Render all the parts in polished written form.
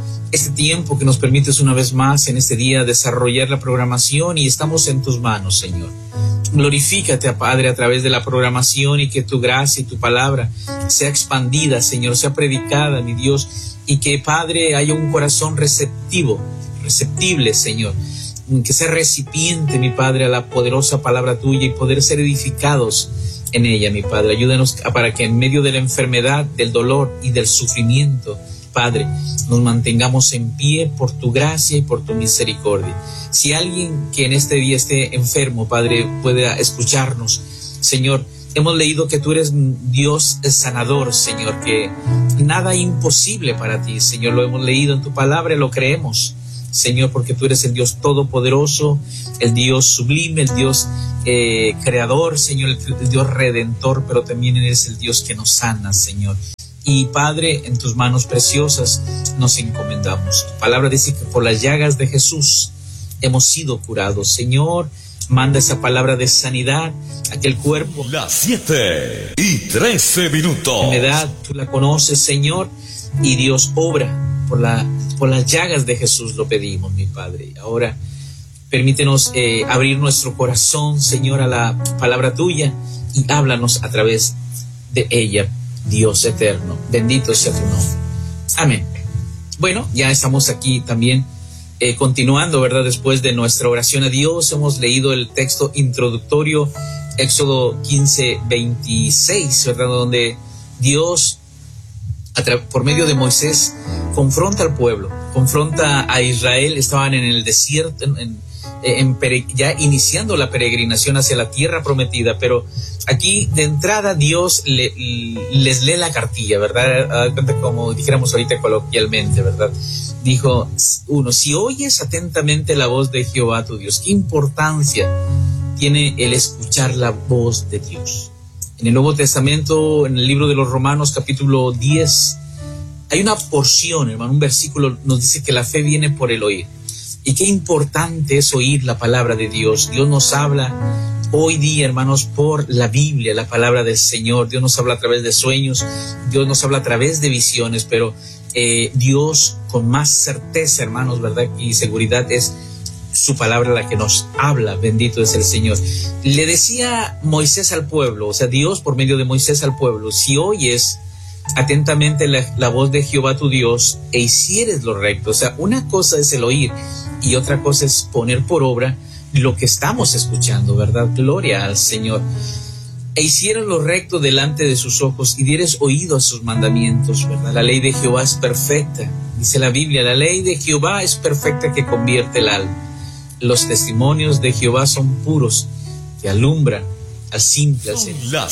este tiempo que nos permites una vez más en este día desarrollar la programación y estamos en tus manos, Señor. Glorifícate, Padre, a través de la programación y que tu gracia y tu palabra sea expandida, Señor, sea predicada, mi Dios, y que, Padre, haya un corazón receptible, Señor, que sea recipiente, mi Padre, a la poderosa palabra tuya y poder ser edificados en ella, mi Padre. Ayúdanos para que en medio de la enfermedad, del dolor y del sufrimiento, Padre, nos mantengamos en pie por tu gracia y por tu misericordia. Si alguien que en este día esté enfermo, Padre, pueda escucharnos, Señor, hemos leído que tú eres Dios sanador, Señor, que nada es imposible para ti, Señor. Lo hemos leído en tu palabra y lo creemos, Señor, porque tú eres el Dios todopoderoso, el Dios sublime, el Dios creador, Señor, el Dios redentor, pero también eres el Dios que nos sana, Señor. Y Padre, en tus manos preciosas nos encomendamos. Tu palabra dice que por las llagas de Jesús hemos sido curados. Señor, manda esa palabra de sanidad a aquel cuerpo. Las 7:13. Enfermedad, tú la conoces, Señor, y Dios obra por las llagas de Jesús, lo pedimos, mi Padre. Ahora, permítenos abrir nuestro corazón, Señor, a la palabra tuya y háblanos a través de ella, Dios eterno. Bendito sea tu nombre. Amén. Bueno, ya estamos aquí también continuando, ¿verdad? Después de nuestra oración a Dios, hemos leído el texto introductorio, Éxodo 15:26, ¿verdad? Donde Dios, por medio de Moisés, confronta al pueblo, confronta a Israel. Estaban en el desierto, ya iniciando la peregrinación hacia la tierra prometida, pero aquí de entrada Dios les lee la cartilla, ¿verdad? Como dijéramos ahorita coloquialmente, ¿verdad? Dijo uno: si oyes atentamente la voz de Jehová tu Dios. ¿Qué importancia tiene el escuchar la voz de Dios? En el Nuevo Testamento, en el libro de los Romanos, capítulo 10, hay una porción, hermano, un versículo nos dice que la fe viene por el oír. Y qué importante es oír la palabra de Dios. Dios nos habla hoy día, hermanos, por la Biblia, la palabra del Señor. Dios nos habla a través de sueños, Dios nos habla a través de visiones, pero Dios con más certeza, hermanos, ¿verdad? Y seguridad es su palabra la que nos habla. Bendito es el Señor. Le decía Moisés al pueblo, o sea, Dios por medio de Moisés al pueblo: si oyes atentamente la voz de Jehová tu Dios e hicieres lo recto. O sea, una cosa es el oír y otra cosa es poner por obra lo que estamos escuchando, ¿verdad? Gloria al Señor. E hicieres lo recto delante de sus ojos y dieres oído a sus mandamientos, ¿verdad? La ley de Jehová es perfecta, dice la Biblia. La ley de Jehová es perfecta, que convierte el alma. Los testimonios de Jehová son puros, que alumbran al simple. Son las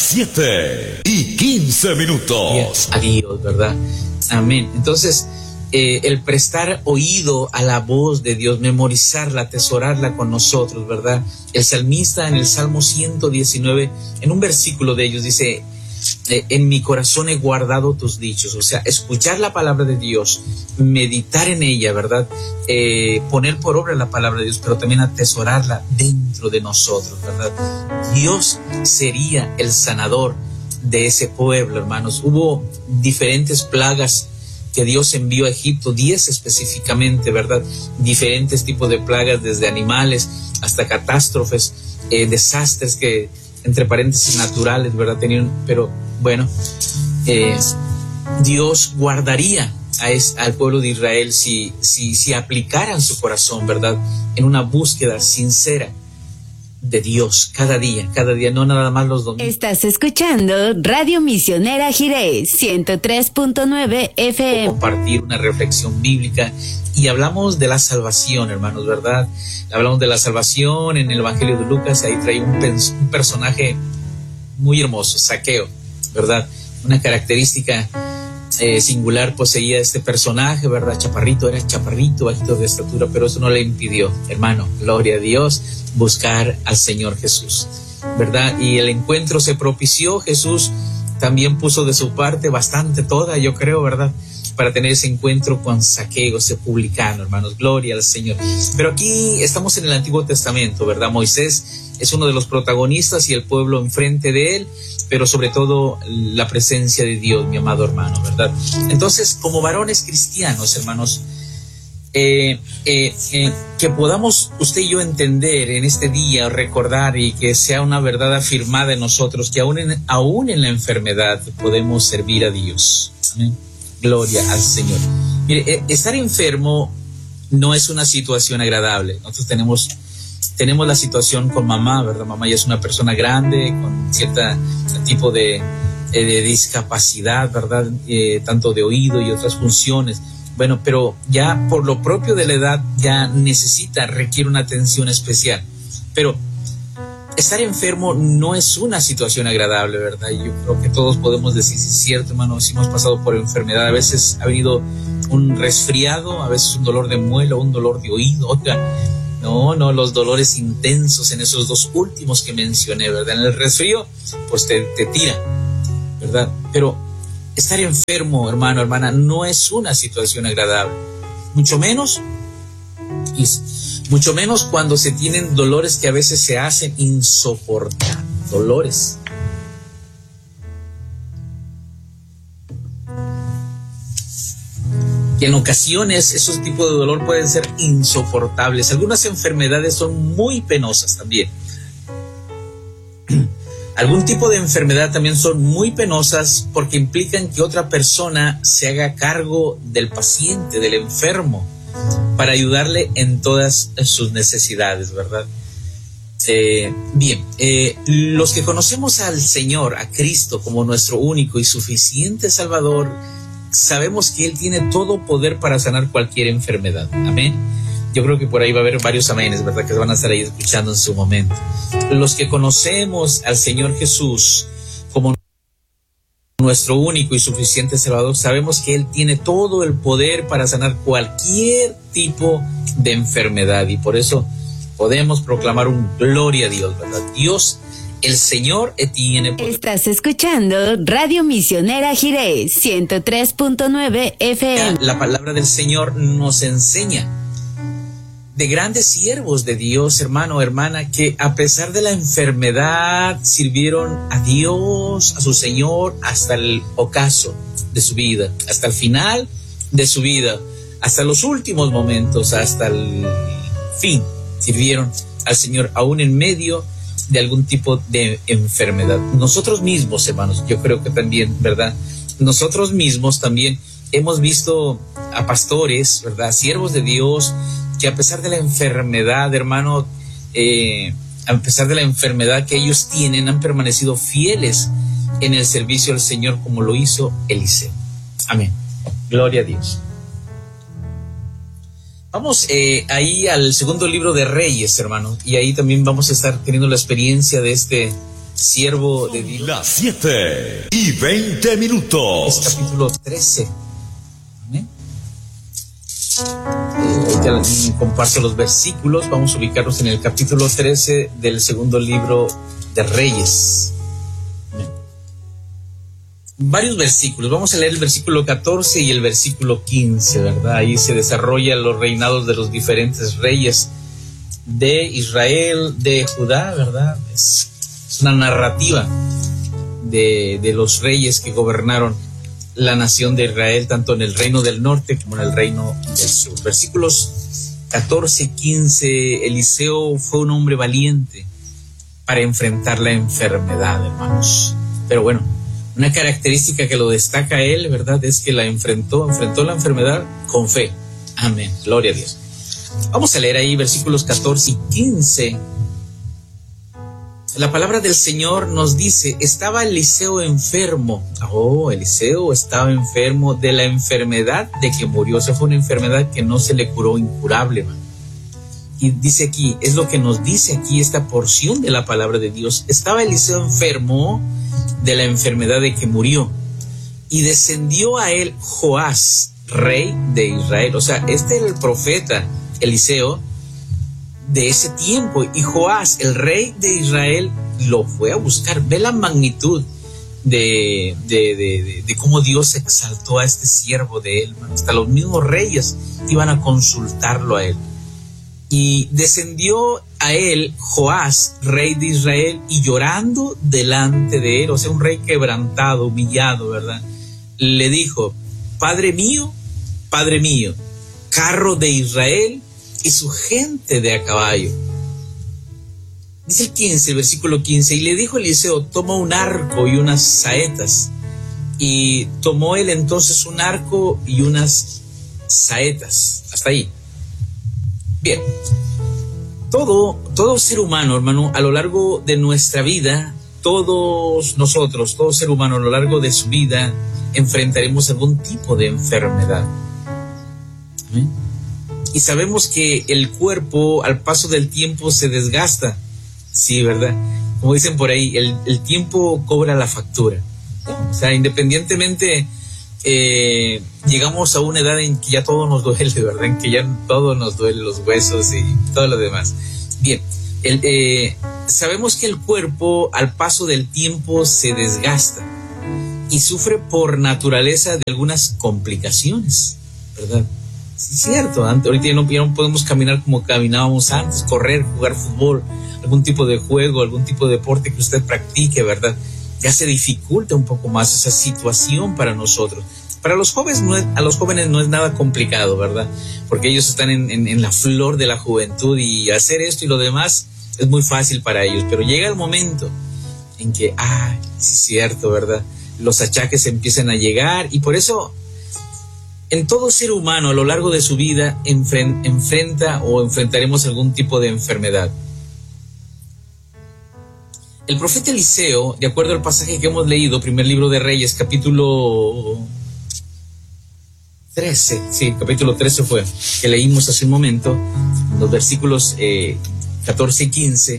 7:15. A Dios, ¿verdad? Amén. Entonces, el prestar oído a la voz de Dios, memorizarla, atesorarla con nosotros, ¿verdad? El salmista en el Salmo 119, en un versículo de ellos dice: en mi corazón he guardado tus dichos. O sea, escuchar la palabra de Dios, meditar en ella, ¿verdad? Poner por obra la palabra de Dios, pero también atesorarla dentro de nosotros, ¿verdad? Dios sería el sanador de ese pueblo, hermanos. Hubo diferentes plagas que Dios envió a Egipto, 10 específicamente, ¿verdad? Diferentes tipos de plagas, desde animales hasta catástrofes, desastres que, entre paréntesis, naturales, ¿verdad? Tenían, pero bueno, Dios guardaría al pueblo de Israel si aplicaran su corazón, ¿verdad? En una búsqueda sincera de Dios cada día, no nada más los domingos. Estás escuchando Radio Misionera Jiré 103.9 FM. Compartir una reflexión bíblica y hablamos de la salvación, hermanos, ¿verdad? Hablamos de la salvación en el Evangelio de Lucas. Ahí trae un personaje muy hermoso, Zaqueo, ¿verdad? Una característica singular poseía este personaje, ¿verdad? Era chaparrito, bajito de estatura, pero eso no le impidió, hermano, gloria a Dios, buscar al Señor Jesús, ¿verdad? Y el encuentro se propició. Jesús también puso de su parte bastante, toda, yo creo, ¿verdad?, para tener ese encuentro con Zaqueo, ese publicano, hermanos, gloria al Señor. Pero aquí estamos en el Antiguo Testamento, ¿verdad? Moisés es uno de los protagonistas y el pueblo enfrente de él, pero sobre todo la presencia de Dios, mi amado hermano, ¿verdad? Entonces, como varones cristianos, hermanos, que podamos usted y yo entender en este día, recordar y que sea una verdad afirmada en nosotros, que aún en la enfermedad podemos servir a Dios. Amén. Gloria al Señor. Mire, estar enfermo no es una situación agradable. Nosotros tenemos la situación con mamá, ¿verdad? Mamá ya es una persona grande, con cierto tipo de discapacidad, ¿verdad? Tanto de oído y otras funciones. Bueno, pero ya por lo propio de la edad ya requiere una atención especial. Pero estar enfermo no es una situación agradable, ¿verdad? Y yo creo que todos podemos decir, sí, es cierto, hermano, si hemos pasado por enfermedad, a veces ha venido un resfriado, a veces un dolor de muela, un dolor de oído. Oiga, no, los dolores intensos en esos dos últimos que mencioné, ¿verdad? En el resfrío, pues te tira, ¿verdad? Pero estar enfermo, hermano, hermana, no es una situación agradable. Mucho menos cuando se tienen dolores que a veces se hacen insoportables. Dolores. Que en ocasiones esos tipos de dolor pueden ser insoportables. Algunas enfermedades son muy penosas también. Algún tipo de enfermedad también son muy penosas porque implican que otra persona se haga cargo del paciente, del enfermo, para ayudarle en todas sus necesidades, ¿verdad? Los que conocemos al Señor, a Cristo, como nuestro único y suficiente Salvador, sabemos que Él tiene todo poder para sanar cualquier enfermedad. Amén. Yo creo que por ahí va a haber varios aménes, ¿verdad? Que van a estar ahí escuchando en su momento. Los que conocemos al Señor Jesús como nuestro único y suficiente Salvador, sabemos que Él tiene todo el poder para sanar cualquier tipo de enfermedad. Y por eso podemos proclamar un gloria a Dios, ¿verdad? Dios, el Señor, tiene poder. Estás escuchando Radio Misionera Jiré, 103.9 FM. La palabra del Señor nos enseña de grandes siervos de Dios, hermano, hermana, que a pesar de la enfermedad sirvieron a Dios, a su Señor, hasta el ocaso de su vida, hasta el final de su vida, hasta los últimos momentos, hasta el fin, sirvieron al Señor, aún en medio de algún tipo de enfermedad. Nosotros mismos, hermanos, yo creo que también, ¿verdad? Nosotros mismos también hemos visto a pastores, ¿verdad? Siervos de Dios, que a pesar de la enfermedad, hermano, a pesar de la enfermedad que ellos tienen, han permanecido fieles en el servicio al Señor como lo hizo Eliseo. Amén. Gloria a Dios. Vamos ahí al segundo libro de Reyes, hermano, y ahí también vamos a estar teniendo la experiencia de este siervo de Dios. Las 7:20. Es capítulo 13. Amén. Ya comparto los versículos. Vamos a ubicarnos en el capítulo 13 del segundo libro de Reyes. Varios versículos. Vamos a leer el versículo 14 y el versículo 15, ¿verdad? Ahí se desarrollan los reinados de los diferentes reyes de Israel, de Judá, ¿verdad? Es una narrativa de los reyes que gobernaron la nación de Israel, tanto en el reino del norte como en el reino del sur. Versículos 14 y 15. Eliseo fue un hombre valiente para enfrentar la enfermedad, hermanos. Pero bueno, una característica que lo destaca a él, ¿verdad? Es que enfrentó la enfermedad con fe. Amén. Gloria a Dios. Vamos a leer ahí versículos 14 y 15. La palabra del Señor nos dice, estaba Eliseo enfermo. Eliseo estaba enfermo de la enfermedad de que murió. O sea, fue una enfermedad que no se le curó, incurable, man. Y dice aquí, es lo que nos dice aquí esta porción de la palabra de Dios. Estaba Eliseo enfermo de la enfermedad de que murió. Y descendió a él Joás, rey de Israel. O sea, este era el profeta Eliseo de ese tiempo, y Joás, el rey de Israel, lo fue a buscar. Ve la magnitud de cómo Dios exaltó a este siervo de él, man. Hasta los mismos reyes iban a consultarlo a él. Y descendió a él Joás, rey de Israel, y llorando delante de él, o sea, un rey quebrantado, humillado, ¿verdad? Le dijo, Padre mío, carro de Israel y su gente de a caballo. Dice el versículo 15, y le dijo Eliseo, toma un arco y unas saetas. Y tomó él entonces un arco y unas saetas. Hasta ahí. Bien. Todo ser humano, hermano, a lo largo de nuestra vida, todos nosotros, todo ser humano a lo largo de su vida, enfrentaremos algún tipo de enfermedad. ¿Amén? Y sabemos que el cuerpo al paso del tiempo se desgasta. Sí, ¿verdad? Como dicen por ahí, el tiempo cobra la factura. O sea, independientemente, llegamos a una edad en que ya todo nos duele, ¿verdad? En que ya todo nos duele, los huesos y todo lo demás. Bien, sabemos que el cuerpo al paso del tiempo se desgasta y sufre por naturaleza de algunas complicaciones, ¿verdad? Sí, es cierto, ahorita ya no podemos caminar como caminábamos antes, correr, jugar fútbol, algún tipo de juego, algún tipo de deporte que usted practique, ¿verdad? Ya se dificulta un poco más esa situación para nosotros. Para los jóvenes a los jóvenes no es nada complicado, ¿verdad? Porque ellos están en la flor de la juventud y hacer esto y lo demás es muy fácil para ellos. Pero llega el momento en que, sí es cierto, ¿verdad? Los achaques empiezan a llegar y por eso en todo ser humano a lo largo de su vida enfrenta o enfrentaremos algún tipo de enfermedad. El profeta Eliseo, de acuerdo al pasaje que hemos leído, primer libro de Reyes, capítulo 13, sí, capítulo 13 fue, que leímos hace un momento, los versículos 14 y 15,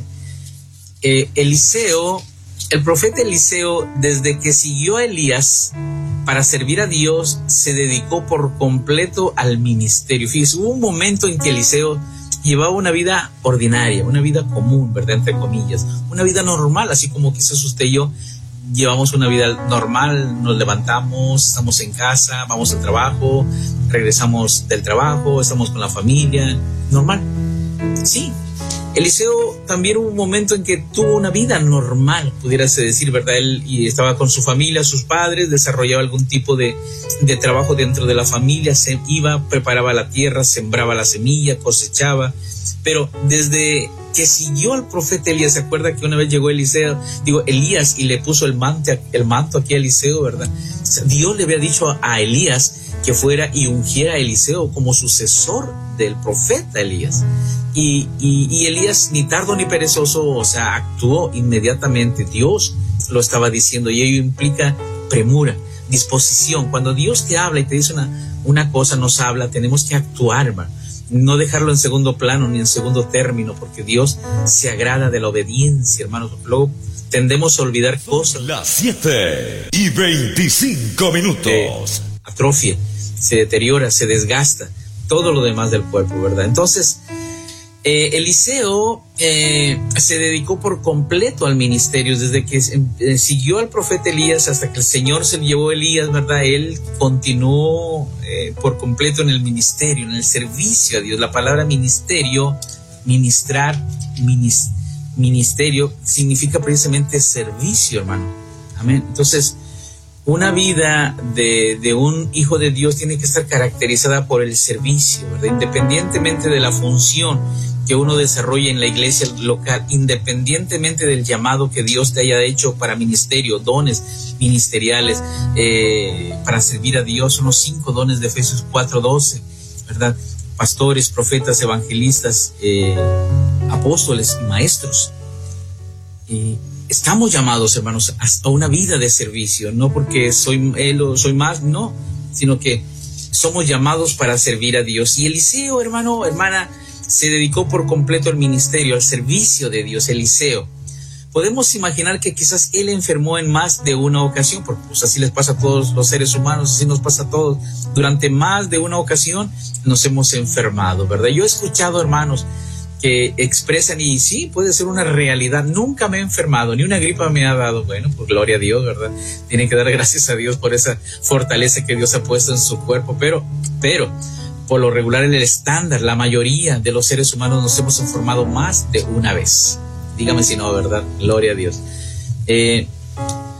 el profeta Eliseo, desde que siguió a Elías para servir a Dios, se dedicó por completo al ministerio. Fíjese, hubo un momento en que Eliseo llevaba una vida ordinaria, una vida común, ¿verdad? Entre comillas, una vida normal, así como quizás usted y yo llevamos una vida normal, nos levantamos, estamos en casa, vamos al trabajo, regresamos del trabajo, estamos con la familia, normal. Sí, Eliseo también hubo un momento en que tuvo una vida normal, pudiérase decir, ¿verdad? Él estaba con su familia, sus padres, desarrollaba algún tipo de trabajo dentro de la familia, se iba, preparaba la tierra, sembraba la semilla, cosechaba, pero desde que siguió al profeta Elías, ¿se acuerda que una vez llegó Elías y le puso el manto aquí a Eliseo, ¿verdad? O sea, Dios le había dicho a Elías que fuera y ungiera a Eliseo como sucesor del profeta Elías. Y Elías, ni tardo ni perezoso, o sea, actuó inmediatamente. Dios lo estaba diciendo y ello implica premura, disposición. Cuando Dios te habla y te dice una cosa, nos habla, tenemos que actuar, hermano. No dejarlo en segundo plano ni en segundo término, porque Dios se agrada de la obediencia, hermanos. Luego tendemos a olvidar cosas. Las 7:25. Atrofia, se deteriora, se desgasta, todo lo demás del cuerpo, ¿verdad? Entonces, Eliseo se dedicó por completo al ministerio, desde que siguió al profeta Elías hasta que el Señor se llevó a Elías, ¿verdad? Él continuó por completo en el ministerio, en el servicio a Dios. La palabra ministerio, ministrar, ministerio, significa precisamente servicio, hermano. Amén. Entonces, una vida de un hijo de Dios tiene que estar caracterizada por el servicio, ¿verdad? Independientemente de la función que uno desarrolle en la iglesia local, independientemente del llamado que Dios te haya hecho para ministerio, dones ministeriales, para servir a Dios, son los 5 dones de Efesios 4:12, ¿verdad? Pastores, profetas, evangelistas, apóstoles y maestros. Estamos llamados, hermanos, a una vida de servicio, no porque soy él o soy más, no, sino que somos llamados para servir a Dios. Y Eliseo, hermano, hermana, se dedicó por completo al ministerio, al servicio de Dios. Eliseo, podemos imaginar que quizás él enfermó en más de una ocasión, porque pues así les pasa a todos los seres humanos, así nos pasa a todos. Durante más de una ocasión nos hemos enfermado, ¿verdad? Yo he escuchado hermanos que expresan, y sí, puede ser una realidad, nunca me he enfermado, ni una gripa me ha dado. Bueno, pues gloria a Dios, ¿verdad? Tienen que dar gracias a Dios por esa fortaleza que Dios ha puesto en su cuerpo, pero por lo regular en el estándar, la mayoría de los seres humanos nos hemos enfermado más de una vez. Dígame si no, ¿verdad? Gloria a Dios.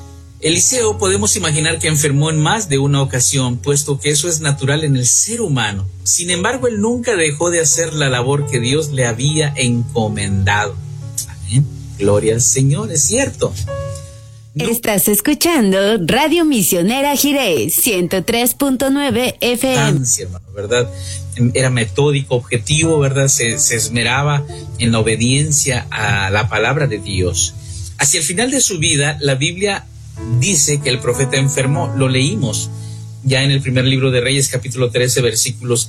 Eliseo podemos imaginar que enfermó en más de una ocasión, puesto que eso es natural en el ser humano. Sin embargo, él nunca dejó de hacer la labor que Dios le había encomendado. Amén. Gloria al Señor, es cierto. Estás escuchando Radio Misionera Jirés, 103.9 FM. Hermano, ¿verdad? Era metódico, objetivo, ¿verdad? Se esmeraba en la obediencia a la palabra de Dios. Hacia el final de su vida, la Biblia dice que el profeta enfermó. Lo leímos ya en el primer libro de Reyes, capítulo 13, versículos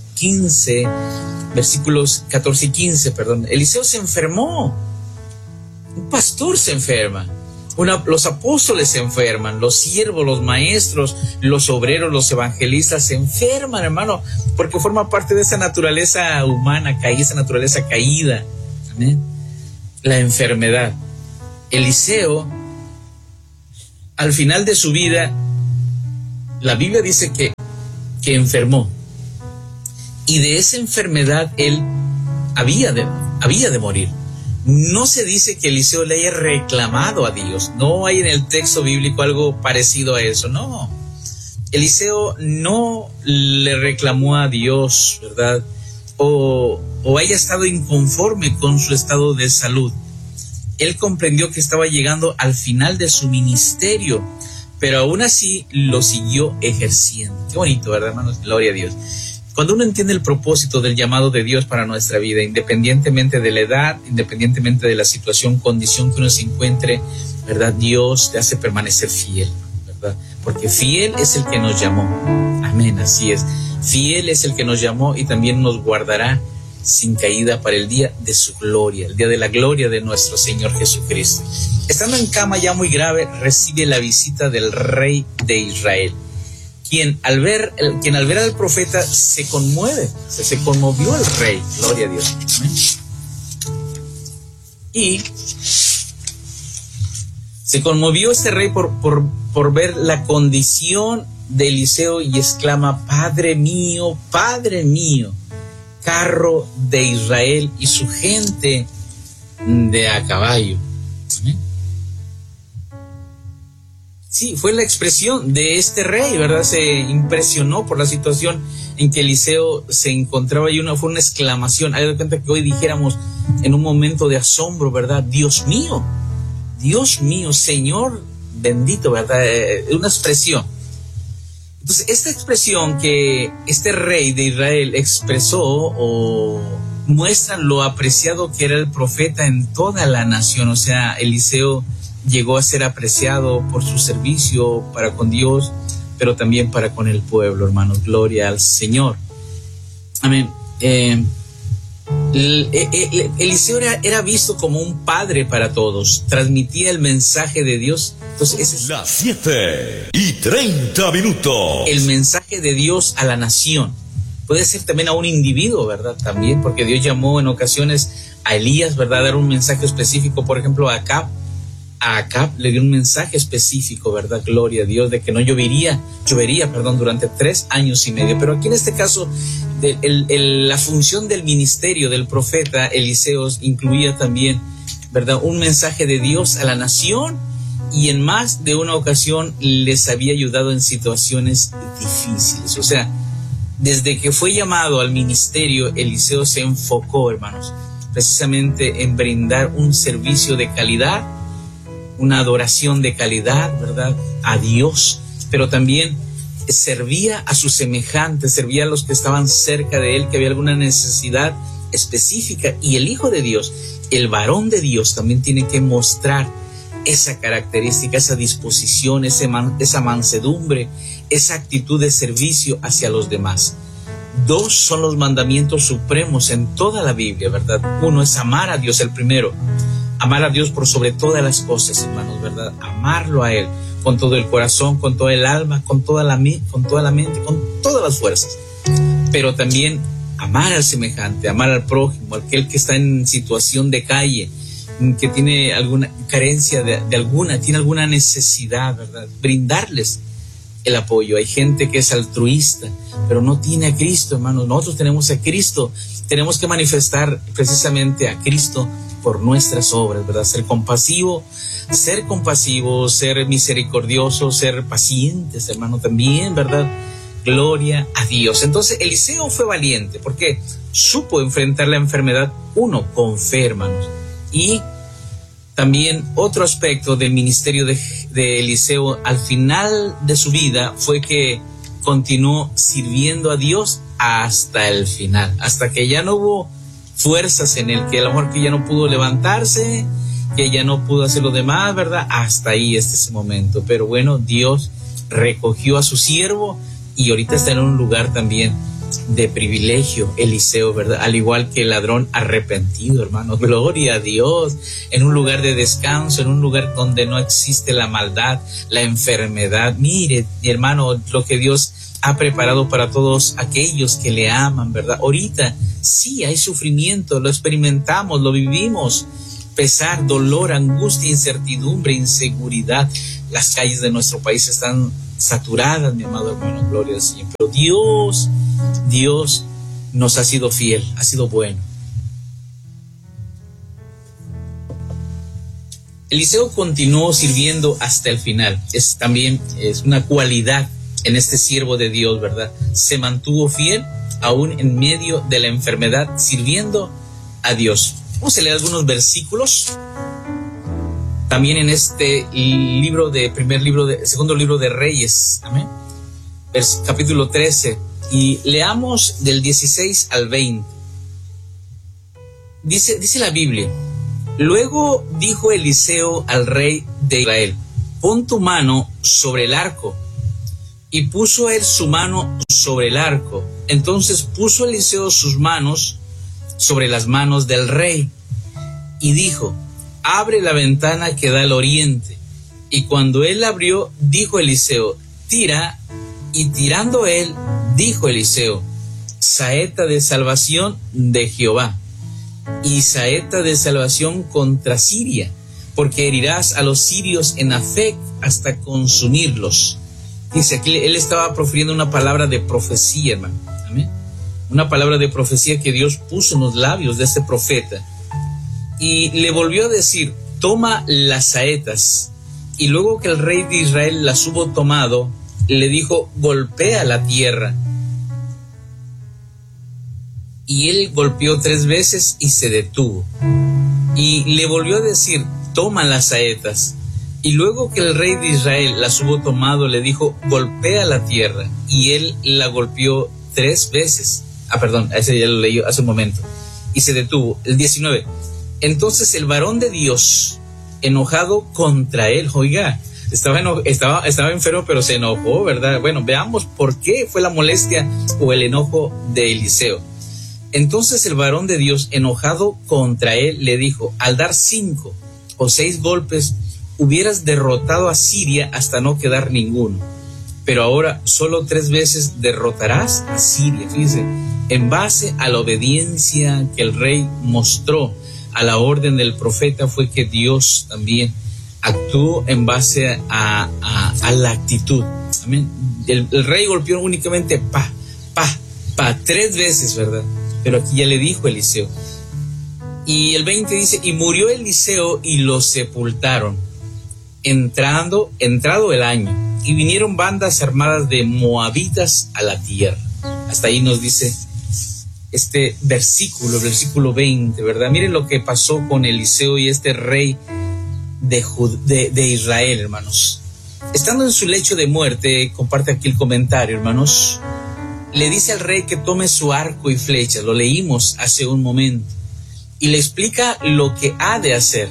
14 y 15, perdón. Eliseo se enfermó. Un pastor se enferma. Los apóstoles se enferman, los siervos, los maestros, los obreros, los evangelistas se enferman, hermano, porque forma parte de esa naturaleza humana caída, esa naturaleza caída. ¿Amén? La enfermedad. Eliseo, al final de su vida, la Biblia dice que enfermó. Y de esa enfermedad él había de morir. No se dice que Eliseo le haya reclamado a Dios. No hay en el texto bíblico algo parecido a eso. No. Eliseo no le reclamó a Dios, ¿verdad? O haya estado inconforme con su estado de salud. Él comprendió que estaba llegando al final de su ministerio, pero aún así lo siguió ejerciendo. Qué bonito, ¿verdad, hermanos? Gloria a Dios. Cuando uno entiende el propósito del llamado de Dios para nuestra vida, independientemente de la edad, independientemente de la situación, condición que uno se encuentre, ¿verdad? Dios te hace permanecer fiel, ¿verdad? Porque fiel es el que nos llamó. Amén, así es. Fiel es el que nos llamó y también nos guardará sin caída para el día de su gloria, el día de la gloria de nuestro Señor Jesucristo. Estando en cama ya muy grave, recibe la visita del rey de Israel, quien al ver al profeta se conmueve, se conmovió el rey, gloria a Dios. ¿Amén? Y se conmovió este rey por ver la condición de Eliseo y exclama: Padre mío, carro de Israel y su gente de a caballo. ¿Amén? Sí, fue la expresión de este rey, ¿verdad? Se impresionó por la situación en que Eliseo se encontraba y fue una exclamación. Hay de cuenta que hoy dijéramos en un momento de asombro, ¿verdad? Dios mío, Señor bendito, ¿verdad? Una expresión. Entonces, esta expresión que este rey de Israel expresó o muestra lo apreciado que era el profeta en toda la nación. O sea, Eliseo llegó a ser apreciado por su servicio para con Dios, pero también para con el pueblo, hermanos. Gloria al Señor. Amén. Eliseo era visto como un padre para todos. Transmitía el mensaje de Dios. Entonces, ese es las 7:30. El mensaje de Dios a la nación. Puede ser también a un individuo, ¿verdad? También, porque Dios llamó en ocasiones a Elías, ¿verdad? A dar un mensaje específico, por ejemplo, a Acab. A Acab le dio un mensaje específico, ¿verdad? Gloria a Dios, de que no llovería, durante 3 años y medio. Pero aquí en este caso, la función del ministerio del profeta Eliseo incluía también, ¿verdad? Un mensaje de Dios a la nación, y en más de una ocasión les había ayudado en situaciones difíciles. O sea, desde que fue llamado al ministerio, Eliseo se enfocó, hermanos, precisamente en brindar un servicio de calidad, una adoración de calidad, ¿verdad?, a Dios, pero también servía a sus semejantes, servía a los que estaban cerca de él, que había alguna necesidad específica. Y el Hijo de Dios, el varón de Dios, también tiene que mostrar esa característica, esa disposición, esa mansedumbre, esa actitud de servicio hacia los demás. 2 son los mandamientos supremos en toda la Biblia, ¿verdad? 1 es amar a Dios, el primero. Amar a Dios por sobre todas las cosas, hermanos, ¿verdad? Amarlo a Él con todo el corazón, con toda el alma, con toda la mente, con todas las fuerzas. Pero también amar al semejante, amar al prójimo, aquel que está en situación de calle, que tiene alguna carencia tiene alguna necesidad, ¿verdad? Brindarles el apoyo. Hay gente que es altruista, pero no tiene a Cristo, hermanos. Nosotros tenemos a Cristo. Tenemos que manifestar precisamente a Cristo por nuestras obras, ¿verdad? Ser compasivo, ser misericordioso, ser pacientes, hermano, también, ¿verdad? Gloria a Dios. Entonces, Eliseo fue valiente porque supo enfrentar la enfermedad, con fe, hermanos. Y también otro aspecto del ministerio de Eliseo al final de su vida fue que continuó sirviendo a Dios hasta el final, hasta que ya no hubo fuerzas en él, que a lo mejor que ya no pudo levantarse, que ya no pudo hacer lo demás, ¿verdad? Hasta ahí ese momento. Pero bueno, Dios recogió a su siervo y ahorita está en un lugar también de privilegio, Eliseo, ¿verdad? Al igual que el ladrón arrepentido, hermano. Gloria a Dios. En un lugar de descanso, en un lugar donde no existe la maldad, la enfermedad. Mire, hermano, lo que Dios ha preparado para todos aquellos que le aman, ¿verdad? Ahorita sí hay sufrimiento, lo experimentamos, lo vivimos. Pesar, dolor, angustia, incertidumbre, inseguridad. Las calles de nuestro país están saturadas, mi amado hermano, gloria al Señor. Pero Dios nos ha sido fiel, ha sido bueno. Eliseo continuó sirviendo hasta el final. También es una cualidad en este siervo de Dios, ¿verdad? Se mantuvo fiel aún en medio de la enfermedad, sirviendo a Dios. Vamos a leer algunos versículos. También en este segundo libro de Reyes, amén, capítulo 13, y leamos del 16 al 20. Dice la Biblia: luego dijo Eliseo al rey de Israel: pon tu mano sobre el arco. Y puso él su mano sobre el arco. Entonces puso Eliseo sus manos sobre las manos del rey y dijo: abre la ventana que da al oriente. Y cuando él abrió, dijo Eliseo: tira. Y tirando él, dijo Eliseo: saeta de salvación de Jehová, y saeta de salvación contra Siria, porque herirás a los sirios en Afec hasta consumirlos. Dice aquí, él estaba profiriendo una palabra de profecía, hermano. Amén. Una palabra de profecía que Dios puso en los labios de este profeta. Y le volvió a decir: toma las saetas. Y luego que el rey de Israel las hubo tomado, le dijo: golpea la tierra. Y él golpeó 3 veces y se detuvo. Y le volvió a decir: toma las saetas. Y luego que el rey de Israel las hubo tomado, le dijo: golpea la tierra. Y él la golpeó 3 veces. Ese ya lo leí hace un momento. Y se detuvo. El 19. Entonces el varón de Dios, enojado contra él, oiga, estaba enfermo, pero se enojó, ¿verdad? Bueno, veamos por qué fue la molestia o el enojo de Eliseo. Entonces el varón de Dios, enojado contra él, le dijo: al dar 5 o 6 golpes, hubieras derrotado a Siria hasta no quedar ninguno. Pero ahora solo 3 veces derrotarás a Siria. Fíjense, en base a la obediencia que el rey mostró a la orden del profeta, fue que Dios también actuó en base a la actitud. Amén. El rey golpeó únicamente 3 veces, ¿verdad? Pero aquí ya le dijo Eliseo. Y el 20 dice: y murió Eliseo y lo sepultaron, entrado el año, y vinieron bandas armadas de moabitas a la tierra. Hasta ahí nos dice este versículo 20, ¿verdad? Miren lo que pasó con Eliseo y este rey de Israel, hermanos. Estando en su lecho de muerte, comparte aquí el comentario, hermanos, le dice al rey que tome su arco y flechas, lo leímos hace un momento, y le explica lo que ha de hacer.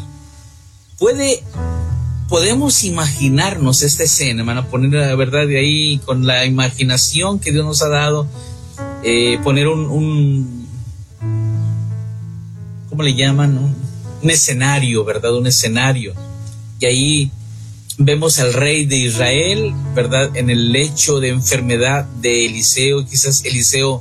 Podemos imaginarnos esta escena, hermano, poner la verdad de ahí con la imaginación que Dios nos ha dado, poner un ¿cómo le llaman? Un escenario, ¿verdad? Un escenario. Y ahí vemos al rey de Israel, ¿verdad? En el lecho de enfermedad de Eliseo. Quizás Eliseo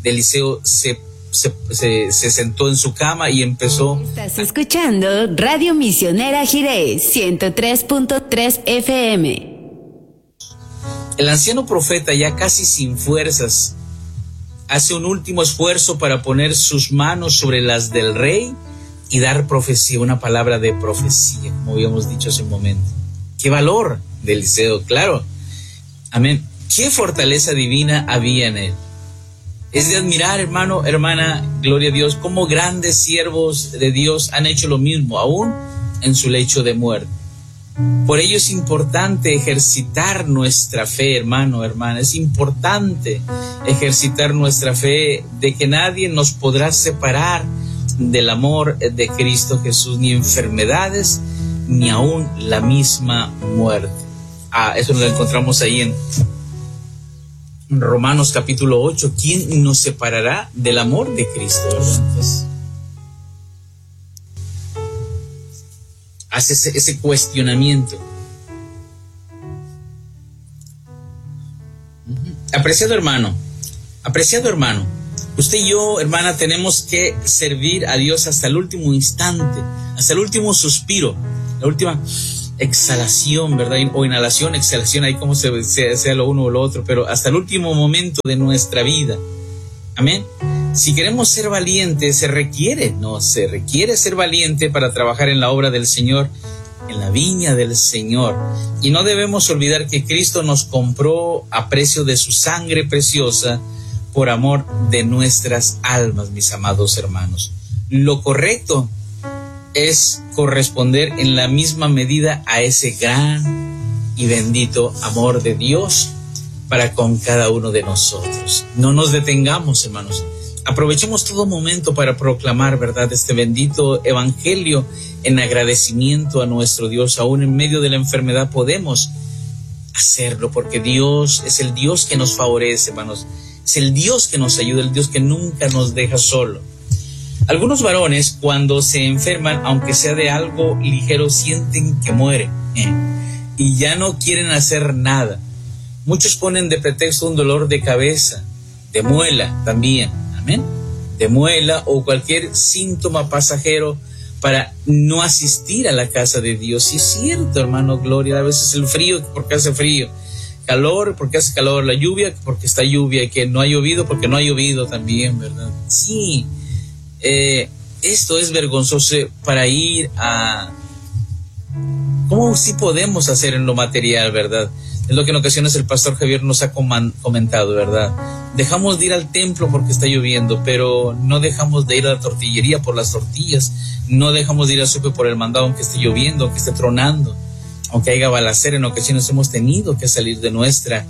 se sentó en su cama y empezó. Estás escuchando Radio Misionera Jirés 103.3 FM. El anciano profeta, ya casi sin fuerzas, hace un último esfuerzo para poner sus manos sobre las del rey y dar profecía, una palabra de profecía, como habíamos dicho hace un momento. ¡Qué valor de Eliseo! Claro, amén. ¡Qué fortaleza divina había en él! Es de admirar, hermano, hermana, gloria a Dios, cómo grandes siervos de Dios han hecho lo mismo, aún en su lecho de muerte. Por ello es importante ejercitar nuestra fe, hermano, hermana. Es importante ejercitar nuestra fe de que nadie nos podrá separar del amor de Cristo Jesús, ni enfermedades, ni aún la misma muerte. Eso lo encontramos ahí en Romanos capítulo 8. ¿Quién nos separará del amor de Cristo? Entonces, hace ese cuestionamiento. Apreciado hermano, usted y yo, hermana, tenemos que servir a Dios hasta el último instante, hasta el último suspiro, la última exhalación, ¿verdad? O inhalación, exhalación, ahí como sea lo uno o lo otro, pero hasta el último momento de nuestra vida. Amén. Si queremos ser valientes, se requiere ser valiente para trabajar en la obra del Señor, en la viña del Señor. Y no debemos olvidar que Cristo nos compró a precio de su sangre preciosa por amor de nuestras almas, mis amados hermanos. Lo correcto es corresponder en la misma medida a ese gran y bendito amor de Dios para con cada uno de nosotros. No nos detengamos, hermanos. Aprovechemos todo momento para proclamar, ¿verdad?, este bendito evangelio en agradecimiento a nuestro Dios. Aún en medio de la enfermedad podemos hacerlo, porque Dios es el Dios que nos favorece, hermanos. Es el Dios que nos ayuda, el Dios que nunca nos deja solo. Algunos varones, cuando se enferman, aunque sea de algo ligero, sienten que mueren y ya no quieren hacer nada. Muchos ponen de pretexto un dolor de cabeza, de muela también, amén, de muela o cualquier síntoma pasajero para no asistir a la casa de Dios. Y es cierto, hermano, gloria, a veces el frío porque hace frío, calor porque hace calor, la lluvia porque está lluvia, y que no ha llovido porque no ha llovido también, ¿verdad? Sí, esto es vergonzoso para ir a... ¿Cómo sí podemos hacer en lo material, verdad? Es lo que en ocasiones el pastor Javier nos ha comentado, ¿verdad? Dejamos de ir al templo porque está lloviendo, pero no dejamos de ir a la tortillería por las tortillas, no dejamos de ir al súper por el mandado aunque esté lloviendo, aunque esté tronando, aunque haya balacera. En ocasiones hemos tenido que salir de nuestra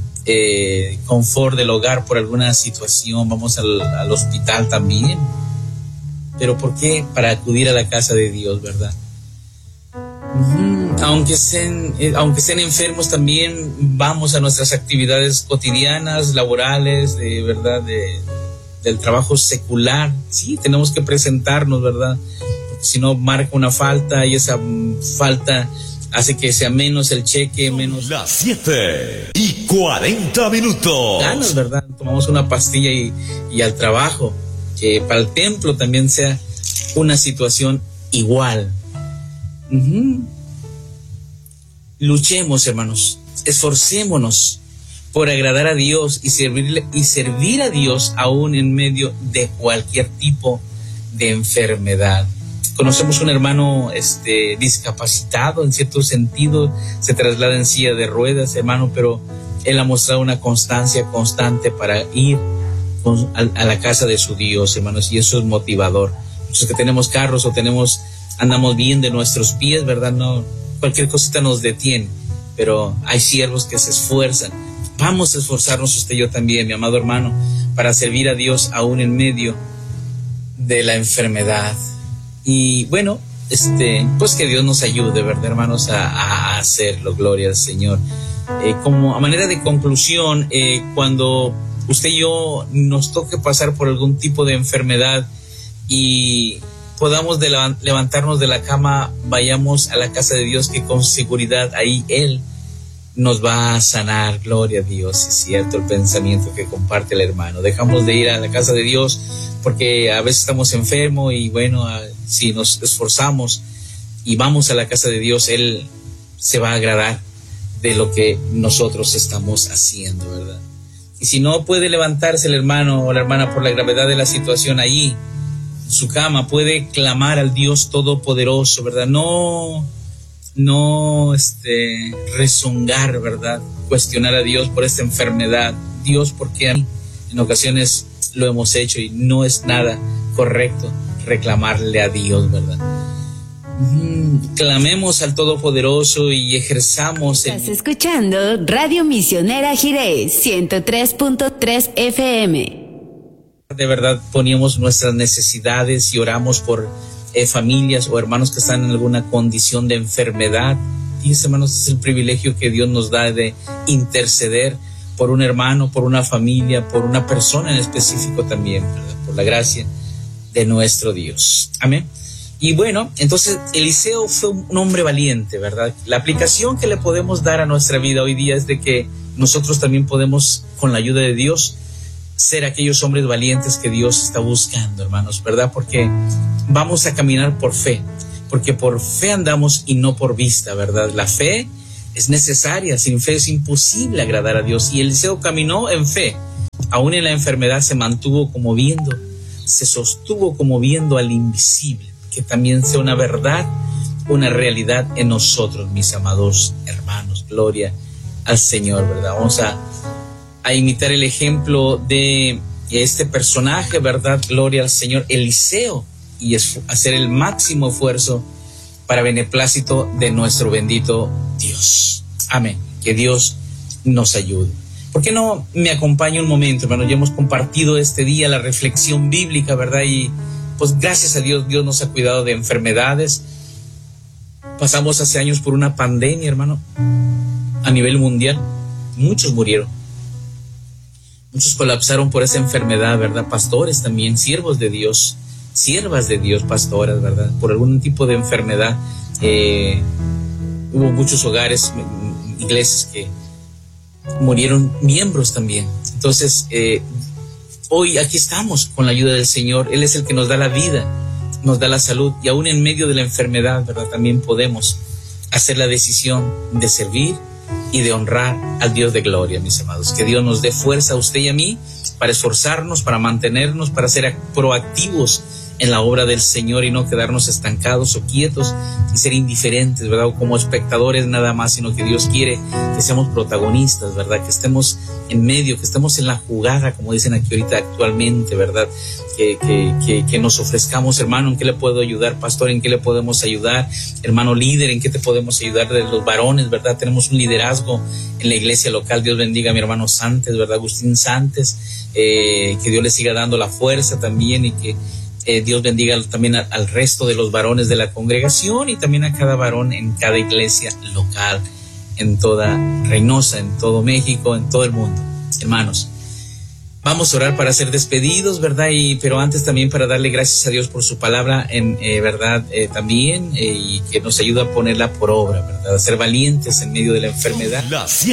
confort del hogar por alguna situación, vamos al hospital también. ¿Pero por qué? Para acudir a la casa de Dios, ¿verdad? Aunque estén enfermos, también vamos a nuestras actividades cotidianas, laborales, de verdad, del trabajo secular. Sí, tenemos que presentarnos, ¿verdad? Porque si no, marca una falta y esa falta hace que sea menos el cheque, menos... Las 7:40. Ganas, ¿verdad? Tomamos una pastilla y al trabajo. Que para el templo también sea una situación igual. Luchemos, hermanos, esforcémonos por agradar a Dios y servir a Dios aún en medio de cualquier tipo de enfermedad. Conocemos un hermano discapacitado en cierto sentido, se traslada en silla de ruedas, hermano, pero él ha mostrado una constancia constante para ir a la casa de su Dios, hermanos, y eso es motivador. Muchos que tenemos carros o andamos bien de nuestros pies, ¿verdad? No, cualquier cosita nos detiene, pero hay siervos que se esfuerzan. Vamos a esforzarnos, usted y yo también, mi amado hermano, para servir a Dios aún en medio de la enfermedad. Y bueno, pues que Dios nos ayude, ¿verdad, hermanos, a hacerlo? Gloria al Señor. Como a manera de conclusión, cuando usted y yo nos toque pasar por algún tipo de enfermedad y podamos levantarnos de la cama, vayamos a la casa de Dios, que con seguridad ahí Él nos va a sanar. Gloria a Dios. Es cierto el pensamiento que comparte el hermano. Dejamos de ir a la casa de Dios porque a veces estamos enfermos y bueno, si nos esforzamos y vamos a la casa de Dios, Él se va a agradar de lo que nosotros estamos haciendo, ¿verdad? Y si no puede levantarse el hermano o la hermana por la gravedad de la situación allí, su cama, puede clamar al Dios Todopoderoso, ¿verdad? No rezongar, ¿verdad? Cuestionar a Dios por esta enfermedad. Dios, ¿por qué a mí? En ocasiones lo hemos hecho y no es nada correcto reclamarle a Dios, ¿verdad? Clamemos al Todopoderoso y ejerzamos. Estás escuchando Radio Misionera Jirés 103.3 FM. De verdad poníamos nuestras necesidades y oramos por familias o hermanos que están en alguna condición de enfermedad. Y hermanos, es el privilegio que Dios nos da de interceder por un hermano, por una familia, por una persona en específico también, ¿verdad? Por la gracia de nuestro Dios. Amén. Y bueno, entonces Eliseo fue un hombre valiente, ¿verdad? La aplicación que le podemos dar a nuestra vida hoy día es de que nosotros también podemos, con la ayuda de Dios, ser aquellos hombres valientes que Dios está buscando, hermanos, ¿verdad? Porque vamos a caminar por fe, porque por fe andamos y no por vista, ¿verdad? La fe es necesaria, sin fe es imposible agradar a Dios. Y Eliseo caminó en fe, aún en la enfermedad se mantuvo como viendo, se sostuvo como viendo al invisible, que también sea una verdad, una realidad en nosotros, mis amados hermanos. Gloria al Señor, ¿verdad? Vamos a imitar el ejemplo de este personaje, ¿verdad? Gloria al Señor, Eliseo, y hacer el máximo esfuerzo para beneplácito de nuestro bendito Dios. Amén. Que Dios nos ayude. ¿Por qué no me acompaña un momento, hermano? Ya hemos compartido este día la reflexión bíblica, ¿verdad? Y pues gracias a Dios, Dios nos ha cuidado de enfermedades. Pasamos hace años por una pandemia, hermano, a nivel mundial. Muchos murieron. Muchos colapsaron por esa enfermedad, ¿verdad? Pastores también, siervos de Dios, siervas de Dios, pastoras, ¿verdad? Por algún tipo de enfermedad. Hubo muchos hogares, iglesias que murieron miembros también. Entonces, hoy aquí estamos con la ayuda del Señor. Él es el que nos da la vida, nos da la salud, y aún en medio de la enfermedad, ¿verdad? También podemos hacer la decisión de servir y de honrar al Dios de gloria, mis amados. Que Dios nos dé fuerza a usted y a mí para esforzarnos, para mantenernos, para ser proactivos en la obra del Señor y no quedarnos estancados o quietos y ser indiferentes, ¿verdad? O como espectadores nada más, sino que Dios quiere que seamos protagonistas, ¿verdad? Que estemos en medio, que estemos en la jugada, como dicen aquí ahorita actualmente, ¿verdad? Que nos ofrezcamos, hermano, ¿en qué le puedo ayudar? Pastor, ¿en qué le podemos ayudar? Hermano líder, ¿en qué te podemos ayudar? De los varones, ¿verdad? Tenemos un liderazgo en la iglesia local. Dios bendiga a mi hermano Santes, ¿verdad? Agustín Santes, que Dios le siga dando la fuerza también, y que Dios bendiga también al resto de los varones de la congregación, y también a cada varón en cada iglesia local, en toda Reynosa, en todo México, en todo el mundo. Hermanos, vamos a orar para ser despedidos, ¿verdad? Pero antes también para darle gracias a Dios por su palabra, ¿verdad? También, y que nos ayuda a ponerla por obra, ¿verdad? A ser valientes en medio de la enfermedad. Las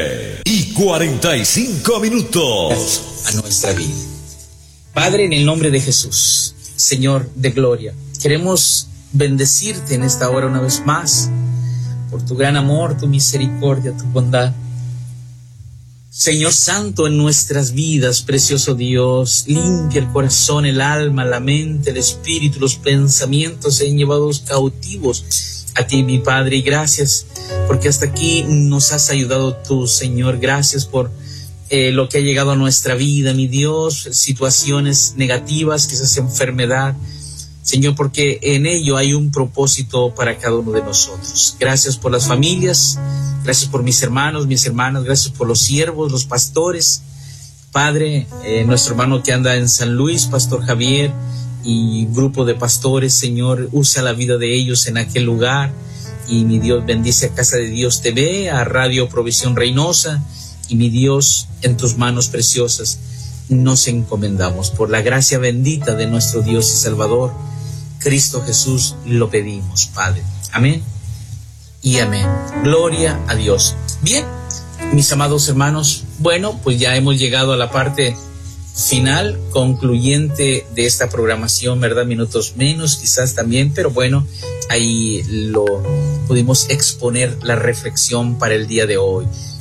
7:45. A nuestra vida. Padre, en el nombre de Jesús, Señor de gloria, queremos bendecirte en esta hora una vez más por tu gran amor, tu misericordia, tu bondad. Señor Santo, en nuestras vidas, precioso Dios, limpia el corazón, el alma, la mente, el espíritu, los pensamientos sean llevados cautivos a ti, mi Padre, y gracias porque hasta aquí nos has ayudado tú, Señor. Gracias por lo que ha llegado a nuestra vida, mi Dios, situaciones negativas, quizás enfermedad, Señor, porque en ello hay un propósito para cada uno de nosotros. Gracias por las familias, gracias por mis hermanos, mis hermanas, gracias por los siervos, los pastores. Padre, nuestro hermano que anda en San Luis, Pastor Javier, y grupo de pastores, Señor, usa la vida de ellos en aquel lugar. Y mi Dios, bendice a Casa de Dios TV, a Radio Provisión Reynosa. Y mi Dios, en tus manos preciosas nos encomendamos. Por la gracia bendita de nuestro Dios y Salvador, Cristo Jesús, lo pedimos, Padre. Amén y amén. Gloria a Dios. Bien, mis amados hermanos, bueno, pues ya hemos llegado a la parte final, concluyente de esta programación, ¿verdad? Minutos menos quizás también, pero bueno, ahí lo pudimos exponer la reflexión para el día de hoy.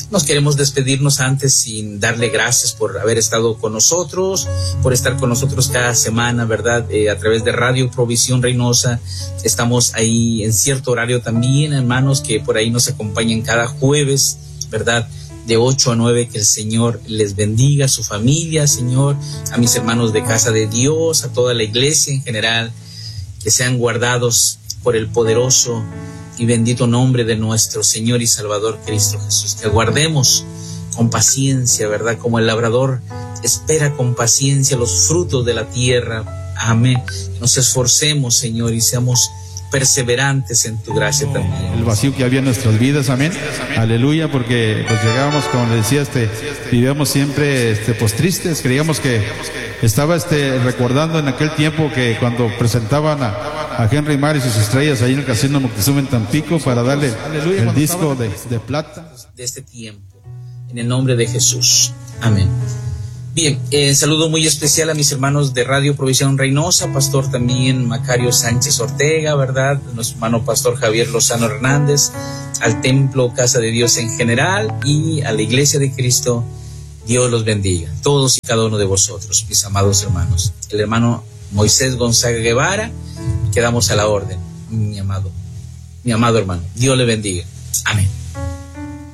nos queremos despedirnos antes sin darle gracias por haber estado con nosotros, por estar con nosotros cada semana, ¿verdad? A través de Radio Provisión Reynosa. Estamos ahí en cierto horario también, hermanos, que por ahí nos acompañan cada jueves, ¿verdad? De 8 a 9, que el Señor les bendiga, a su familia, Señor, a mis hermanos de Casa de Dios, a toda la iglesia en general, que sean guardados por el poderoso y bendito nombre de nuestro Señor y Salvador Cristo Jesús. Que guardemos con paciencia, ¿verdad? Como el labrador espera con paciencia los frutos de la tierra. Amén. Que nos esforcemos, Señor, y seamos perseverantes en tu gracia también. El vacío que había en nuestras vidas, amén. Aleluya, porque pues llegábamos, como le decía, vivíamos siempre pues tristes, creíamos que estaba recordando en aquel tiempo que cuando presentaban a Henry Mar y sus estrellas ahí en el Casino Moctezuma en Tampico para darle el disco de plata. De este tiempo, en el nombre de Jesús. Amén. Bien, saludo muy especial a mis hermanos de Radio Provisión Reynosa, pastor también Macario Sánchez Ortega, ¿verdad? Nuestro hermano pastor Javier Lozano Hernández, al Templo Casa de Dios en general y a la Iglesia de Cristo. Dios los bendiga, todos y cada uno de vosotros, mis amados hermanos. El hermano Moisés Gonzaga Guevara, quedamos a la orden, mi amado hermano. Dios le bendiga. Amén.